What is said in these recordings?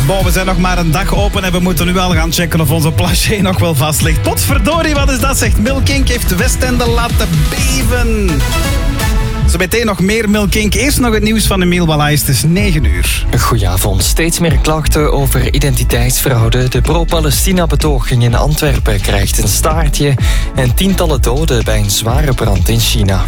We zijn nog maar een dag open en we moeten nu al gaan checken of onze plancher nog wel vast ligt. Potverdorie, wat is dat, zegt Milkink, heeft Westende laten beven. Zometeen nog meer Milkink. Eerst nog het nieuws van Emiel Wallace. Het is 9:00. Goedenavond. Steeds meer klachten over identiteitsfraude. De pro-Palestina-betoging in Antwerpen krijgt een staartje en tientallen doden bij een zware brand in China.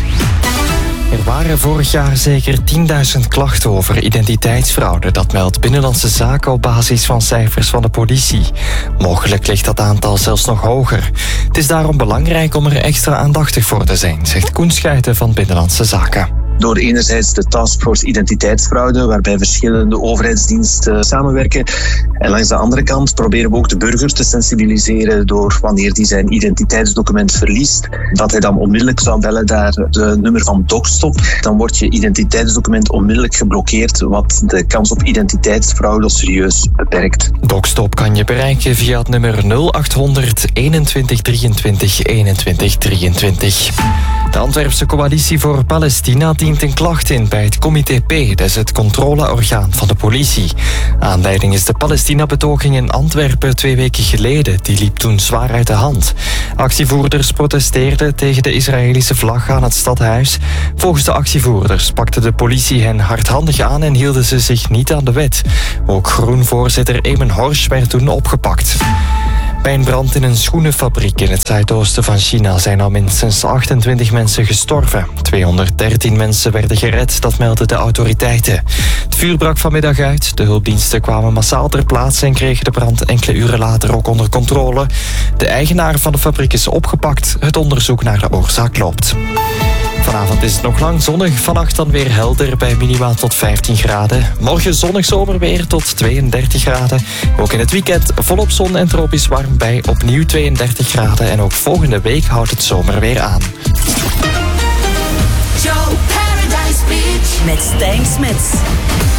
Er waren vorig jaar zeker 10.000 klachten over identiteitsfraude. Dat meldt Binnenlandse Zaken op basis van cijfers van de politie. Mogelijk ligt dat aantal zelfs nog hoger. Het is daarom belangrijk om er extra aandachtig voor te zijn, zegt Koen Schuijten van Binnenlandse Zaken. Door enerzijds de taskforce identiteitsfraude, waarbij verschillende overheidsdiensten samenwerken. En langs de andere kant proberen we ook de burger te sensibiliseren door wanneer die zijn identiteitsdocument verliest, dat hij dan onmiddellijk zou bellen naar de nummer van DocStop. Dan wordt je identiteitsdocument onmiddellijk geblokkeerd, wat de kans op identiteitsfraude serieus beperkt. DocStop kan je bereiken via het nummer 0800 21 23 21 23. De Antwerpse Coalitie voor Palestina dient een klacht in bij het Comité P, dat is het controleorgaan van de politie. Aanleiding is de Palestina-betoging in Antwerpen 2 weken geleden. Die liep toen zwaar uit de hand. Actievoerders protesteerden tegen de Israëlische vlag aan het stadhuis. Volgens de actievoerders pakte de politie hen hardhandig aan en hielden ze zich niet aan de wet. Ook Groen-voorzitter Eamon Horsch werd toen opgepakt. Bij een brand in een schoenenfabriek in het zuidoosten van China zijn al minstens 28 mensen gestorven. 213 mensen werden gered, dat melden de autoriteiten. Het vuur brak vanmiddag uit. De hulpdiensten kwamen massaal ter plaatse en kregen de brand enkele uren later ook onder controle. De eigenaar van de fabriek is opgepakt. Het onderzoek naar de oorzaak loopt. Vanavond is het nog lang zonnig, vannacht dan weer helder bij minima tot 15 graden. Morgen zonnig zomerweer tot 32 graden. Ook in het weekend volop zon en tropisch warm bij opnieuw 32 graden. En ook volgende week houdt het zomerweer aan. Joe Paradise Beach met Stijn Smits.